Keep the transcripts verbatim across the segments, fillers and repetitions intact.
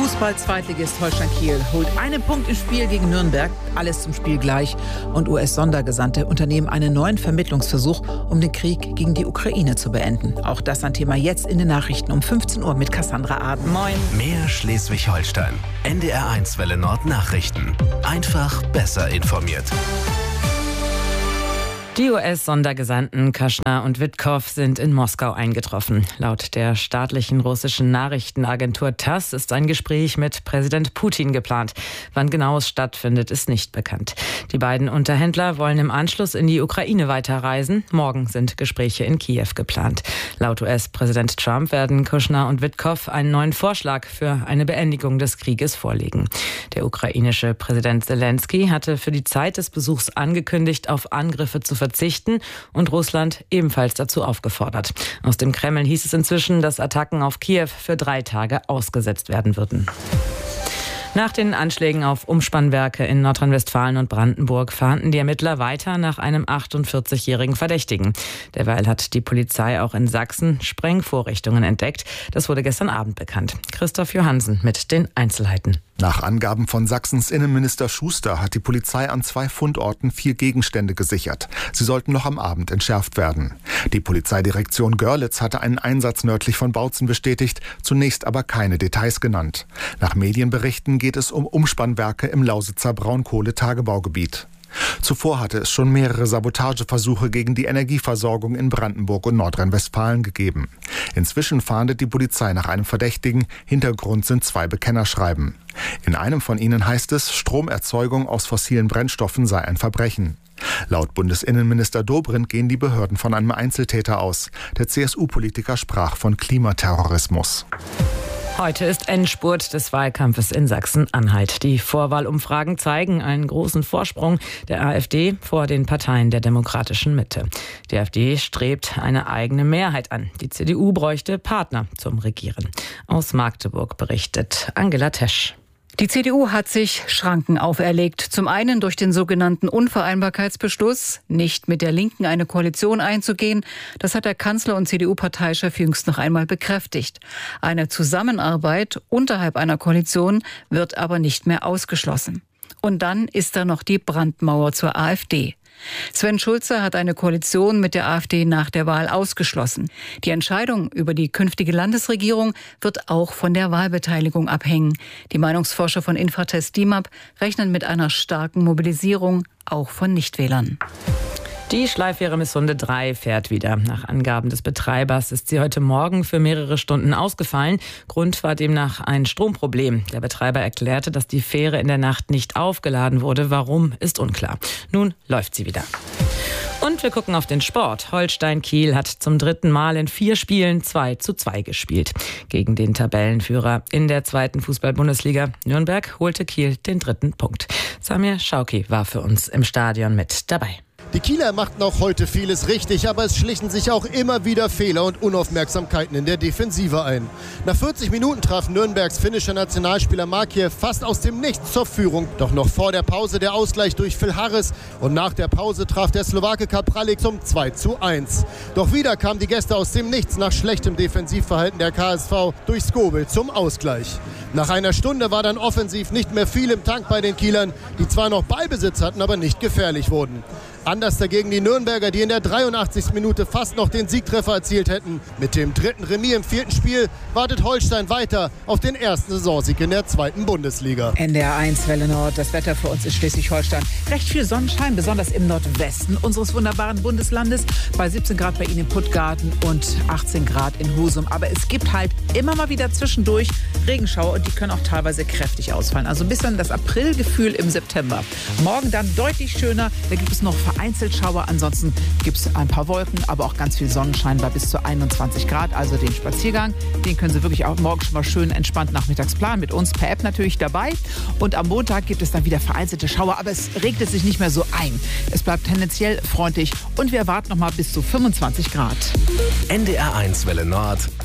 Fußball-Zweitligist Holstein Kiel holt einen Punkt im Spiel gegen Nürnberg. Alles zum Spiel gleich. Und U S-Sondergesandte unternehmen einen neuen Vermittlungsversuch, um den Krieg gegen die Ukraine zu beenden. Auch das ein Thema jetzt in den Nachrichten um fünfzehn Uhr mit Cassandra Aden. Moin. Mehr Schleswig-Holstein. N D R eins Welle Nord Nachrichten. Einfach besser informiert. Die U S-Sondergesandten Kushner und Witkow sind in Moskau eingetroffen. Laut der staatlichen russischen Nachrichtenagentur TASS ist ein Gespräch mit Präsident Putin geplant. Wann genau es stattfindet, ist nicht bekannt. Die beiden Unterhändler wollen im Anschluss in die Ukraine weiterreisen. Morgen sind Gespräche in Kiew geplant. Laut U S-Präsident Trump werden Kushner und Witkow einen neuen Vorschlag für eine Beendigung des Krieges vorlegen. Der ukrainische Präsident Zelensky hatte für die Zeit des Besuchs angekündigt, auf Angriffe zu verzichten und Russland ebenfalls dazu aufgefordert. Aus dem Kreml hieß es inzwischen, dass Attacken auf Kiew für drei Tage ausgesetzt werden würden. Nach den Anschlägen auf Umspannwerke in Nordrhein-Westfalen und Brandenburg fahnden die Ermittler weiter nach einem achtundvierzigjährigen Verdächtigen. Derweil hat die Polizei auch in Sachsen Sprengvorrichtungen entdeckt. Das wurde gestern Abend bekannt. Christoph Johansen mit den Einzelheiten. Nach Angaben von Sachsens Innenminister Schuster hat die Polizei an zwei Fundorten vier Gegenstände gesichert. Sie sollten noch am Abend entschärft werden. Die Polizeidirektion Görlitz hatte einen Einsatz nördlich von Bautzen bestätigt, zunächst aber keine Details genannt. Nach Medienberichten geht es um Umspannwerke im Lausitzer Braunkohletagebaugebiet. Zuvor hatte es schon mehrere Sabotageversuche gegen die Energieversorgung in Brandenburg und Nordrhein-Westfalen gegeben. Inzwischen fahndet die Polizei nach einem Verdächtigen. Hintergrund sind zwei Bekennerschreiben. In einem von ihnen heißt es, Stromerzeugung aus fossilen Brennstoffen sei ein Verbrechen. Laut Bundesinnenminister Dobrindt gehen die Behörden von einem Einzeltäter aus. Der C S U-Politiker sprach von Klimaterrorismus. Heute ist Endspurt des Wahlkampfes in Sachsen-Anhalt. Die Vorwahlumfragen zeigen einen großen Vorsprung der AfD vor den Parteien der demokratischen Mitte. Die AfD strebt eine eigene Mehrheit an. Die C D U bräuchte Partner zum Regieren. Aus Magdeburg berichtet Angela Tesch. Die C D U hat sich Schranken auferlegt. Zum einen durch den sogenannten Unvereinbarkeitsbeschluss, nicht mit der Linken eine Koalition einzugehen. Das hat der Kanzler und C D U-Parteichef jüngst noch einmal bekräftigt. Eine Zusammenarbeit unterhalb einer Koalition wird aber nicht mehr ausgeschlossen. Und dann ist da noch die Brandmauer zur AfD. Sven Schulze hat eine Koalition mit der AfD nach der Wahl ausgeschlossen. Die Entscheidung über die künftige Landesregierung wird auch von der Wahlbeteiligung abhängen. Die Meinungsforscher von Infratest D I M A P rechnen mit einer starken Mobilisierung, auch von Nichtwählern. Die Schleifähre Missunde drei fährt wieder. Nach Angaben des Betreibers ist sie heute Morgen für mehrere Stunden ausgefallen. Grund war demnach ein Stromproblem. Der Betreiber erklärte, dass die Fähre in der Nacht nicht aufgeladen wurde. Warum, ist unklar. Nun läuft sie wieder. Und wir gucken auf den Sport. Holstein Kiel hat zum dritten Mal in vier Spielen zwei zu zwei gespielt. Gegen den Tabellenführer in der zweiten Fußball-Bundesliga Nürnberg holte Kiel den dritten Punkt. Samir Schauki war für uns im Stadion mit dabei. Die Kieler machten auch heute vieles richtig, aber es schlichen sich auch immer wieder Fehler und Unaufmerksamkeiten in der Defensive ein. Nach vierzig Minuten traf Nürnbergs finnischer Nationalspieler Markiev fast aus dem Nichts zur Führung. Doch noch vor der Pause der Ausgleich durch Phil Harris und nach der Pause traf der Slowake Kapralik zum zwei zu eins. Doch wieder kamen die Gäste aus dem Nichts nach schlechtem Defensivverhalten der K S V durch Skobel zum Ausgleich. Nach einer Stunde war dann offensiv nicht mehr viel im Tank bei den Kielern, die zwar noch Ballbesitz hatten, aber nicht gefährlich wurden. Anders dagegen die Nürnberger, die in der dreiundachtzigsten Minute fast noch den Siegtreffer erzielt hätten. Mit dem dritten Remis im vierten Spiel wartet Holstein weiter auf den ersten Saisonsieg in der zweiten Bundesliga. N D R eins Welle Nord, das Wetter für uns in Schleswig-Holstein. Recht viel Sonnenschein, besonders im Nordwesten unseres wunderbaren Bundeslandes. Bei siebzehn Grad bei Ihnen in Puttgarten und achtzehn Grad in Husum. Aber es gibt halt immer mal wieder zwischendurch Regenschauer und die können auch teilweise kräftig ausfallen. Also ein bisschen das Aprilgefühl im September. Morgen dann deutlich schöner, da gibt es noch vereinzelt Schauer. Ansonsten gibt es ein paar Wolken, aber auch ganz viel Sonnenschein bei bis zu einundzwanzig Grad. Also den Spaziergang, den können Sie wirklich auch morgen schon mal schön entspannt nachmittags planen. Mit uns per App natürlich dabei. Und am Montag gibt es dann wieder vereinzelte Schauer, aber es regnet sich nicht mehr so ein. Es bleibt tendenziell freundlich und wir erwarten noch mal bis zu fünfundzwanzig Grad. N D R eins Welle Nord.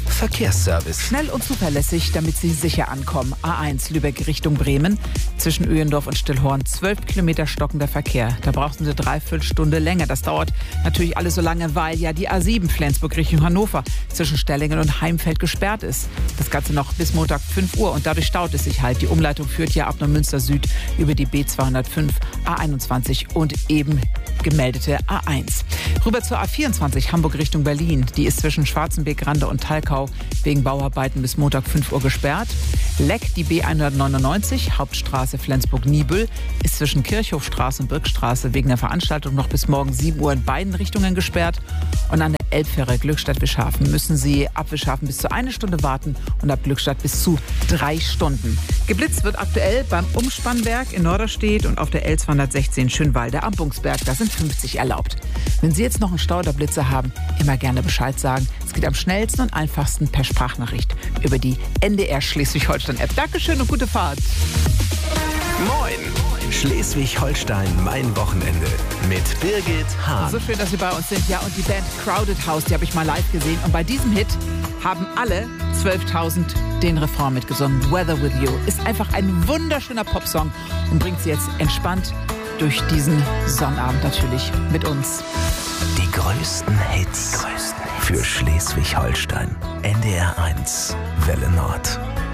Verkehrsservice. Schnell und zuverlässig, damit Sie sicher ankommen. A eins Lübeck Richtung Bremen. Zwischen Öhendorf und Stillhorn zwölf Kilometer stockender Verkehr. Da brauchen Sie eine Dreiviertelstunde länger. Das dauert natürlich alles so lange, weil ja die A sieben Flensburg Richtung Hannover zwischen Stellingen und Heimfeld gesperrt ist. Das Ganze noch bis Montag fünf Uhr und dadurch staut es sich halt. Die Umleitung führt ja ab Neumünster Süd über die B zweihundertfünf, A einundzwanzig und eben gemeldete A eins. Rüber zur A vierundzwanzig Hamburg Richtung Berlin. Die ist zwischen Schwarzenberg, Rande und Talkau wegen Bauarbeiten bis Montag fünf Uhr gesperrt. Leck, die B hundertneunundneunzig, Hauptstraße Flensburg-Niebüll, ist zwischen Kirchhofstraße und Birkstraße wegen der Veranstaltung noch bis morgen sieben Uhr in beiden Richtungen gesperrt. Und an der Elbfähre Glückstadt-Wischhafen müssen Sie ab Wischhafen bis zu eine Stunde warten und ab Glückstadt bis zu drei Stunden. Geblitzt wird aktuell beim Umspannwerk in Norderstedt und auf der L zweihundertsechzehn Schönwalde am Bungsberg. Da sind fünfzig erlaubt. Wenn Sie jetzt noch einen Stau oder Blitzer haben, immer gerne Bescheid sagen. Es geht am schnellsten und einfachsten per Sprachnachricht über die N D R Schleswig-Holstein-App. Dankeschön und gute Fahrt. Moin! Schleswig-Holstein, mein Wochenende mit Birgit Hahn. So schön, dass Sie bei uns sind. Ja, und die Band Crowded House, die habe ich mal live gesehen. Und bei diesem Hit haben alle zwölftausend den Refrain mitgesungen. Weather With You ist einfach ein wunderschöner Popsong und bringt Sie jetzt entspannt durch diesen Sonnabend natürlich mit uns. Die größten Hits, die größten Hits für Schleswig-Holstein. N D R eins, Welle Nord.